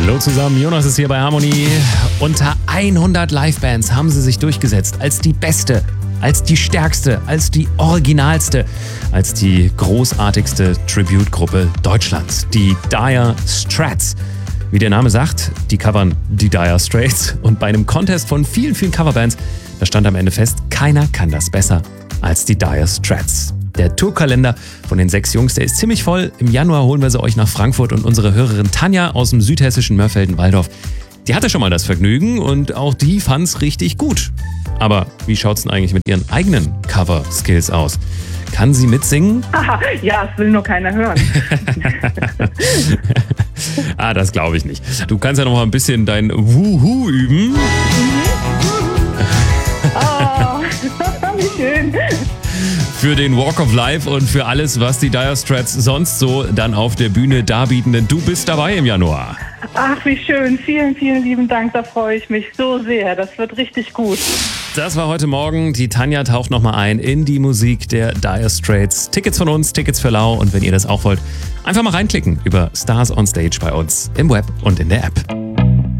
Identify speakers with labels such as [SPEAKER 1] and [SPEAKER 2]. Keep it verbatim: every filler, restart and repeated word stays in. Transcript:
[SPEAKER 1] Hallo zusammen, Jonas ist hier bei Harmonie. Unter hundert Livebands haben sie sich durchgesetzt als die beste, als die stärkste, als die originalste, als die großartigste Tribute-Gruppe Deutschlands, die Dire Straits. Wie der Name sagt, die covern die Dire Straits und bei einem Contest von vielen, vielen Coverbands, da stand am Ende fest, keiner kann das besser als die Dire Straits. Der Tourkalender von den sechs Jungs, der ist ziemlich voll. Im Januar holen wir sie euch nach Frankfurt und unsere Hörerin Tanja aus dem südhessischen Mörfelden-Walldorf, die hatte schon mal das Vergnügen und auch die fand's richtig gut. Aber wie schaut's denn eigentlich mit ihren eigenen Cover-Skills aus? Kann sie mitsingen?
[SPEAKER 2] Ja, es will nur keiner hören.
[SPEAKER 1] Ah, das glaube ich nicht. Du kannst ja noch mal ein bisschen dein Wuhu üben.
[SPEAKER 2] Oh, wie schön.
[SPEAKER 1] Für den Walk of Life und für alles, was die Dire Straits sonst so dann auf der Bühne darbieten. Denn du bist dabei im Januar.
[SPEAKER 2] Ach, wie schön. Vielen, vielen lieben Dank. Da freue ich mich so sehr. Das wird richtig gut.
[SPEAKER 1] Das war heute Morgen. Die Tanja taucht nochmal ein in die Musik der Dire Straits. Tickets von uns, Tickets für Lau. Und wenn ihr das auch wollt, einfach mal reinklicken über Stars on Stage bei uns im Web und in der App.